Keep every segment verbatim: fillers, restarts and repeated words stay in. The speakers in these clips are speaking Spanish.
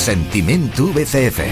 Sentimiento V C F.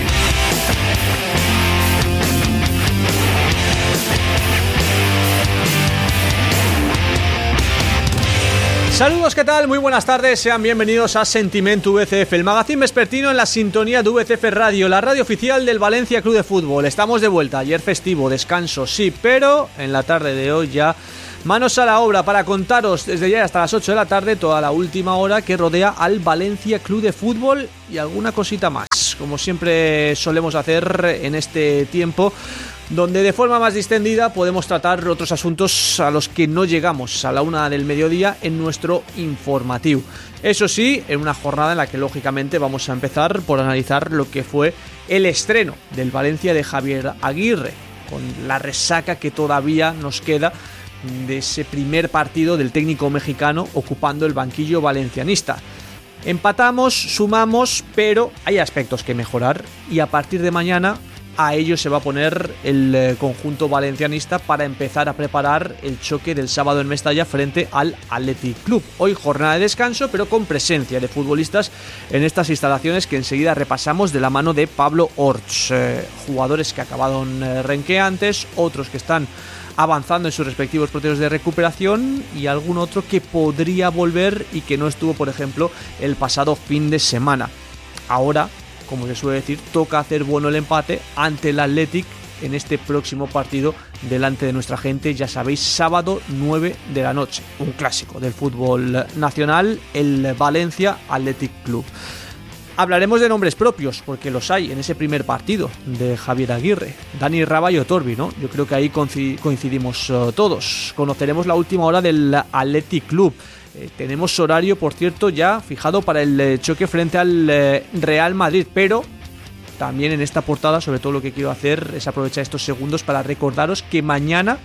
Saludos, ¿qué tal? Muy buenas tardes, sean bienvenidos a Sentimiento V C F, el magazín vespertino en la sintonía de V C F Radio, la radio oficial del Valencia Club de Fútbol. Estamos de vuelta, ayer festivo, descanso, sí, pero en la tarde de hoy ya manos a la obra para contaros desde ya hasta las ocho de la tarde toda la última hora que rodea al Valencia Club de Fútbol y alguna cosita más, como siempre solemos hacer en este tiempo, donde de forma más distendida podemos tratar otros asuntos a los que no llegamos a la una del mediodía en nuestro informativo. Eso sí, en una jornada en la que lógicamente vamos a empezar por analizar lo que fue el estreno del Valencia de Javier Aguirre, con la resaca que todavía nos queda de ese primer partido del técnico mexicano ocupando el banquillo valencianista. Empatamos, sumamos, pero hay aspectos que mejorar y a partir de mañana a ello se va a poner el conjunto valencianista para empezar a preparar el choque del sábado en Mestalla frente al Athletic Club. Hoy jornada de descanso, pero con presencia de futbolistas en estas instalaciones que enseguida repasamos de la mano de Pablo Orts. Eh, jugadores que acabaron eh, renqueantes, otros que están avanzando en sus respectivos procesos de recuperación y algún otro que podría volver y que no estuvo, por ejemplo, el pasado fin de semana. Ahora, como se suele decir, toca hacer bueno el empate ante el Athletic en este próximo partido delante de nuestra gente, ya sabéis, sábado nueve de la noche, un clásico del fútbol nacional, el Valencia Athletic Club. Hablaremos de nombres propios, porque los hay en ese primer partido de Javier Aguirre, Dani Raba y Otorbi, ¿no? Yo creo que ahí coincidimos uh, todos. Conoceremos la última hora del Athletic Club. Eh, tenemos horario, por cierto, ya fijado para el eh, choque frente al eh, Real Madrid, pero también en esta portada, sobre todo lo que quiero hacer es aprovechar estos segundos para recordaros que mañana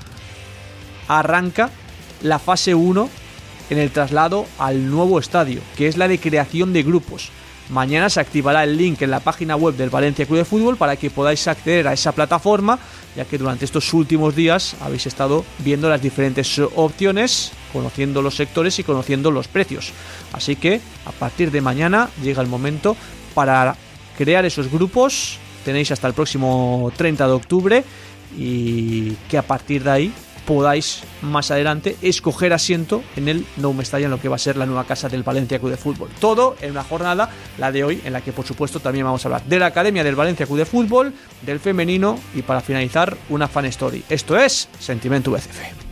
arranca la fase uno en el traslado al nuevo estadio, que es la de creación de grupos. Mañana se activará el link en la página web del Valencia Club de Fútbol para que podáis acceder a esa plataforma, ya que durante estos últimos días habéis estado viendo las diferentes opciones, conociendo los sectores y conociendo los precios. Así que a partir de mañana llega el momento para crear esos grupos. Tenéis hasta el próximo treinta de octubre y que a partir de ahí podáis más adelante escoger asiento en el Nou Mestalla, en lo que va a ser la nueva casa del Valencia Club de Fútbol. Todo en una jornada, la de hoy, en la que por supuesto también vamos a hablar de la Academia del Valencia Club de Fútbol, del femenino y para finalizar una fan story. Esto es Sentimiento V C F.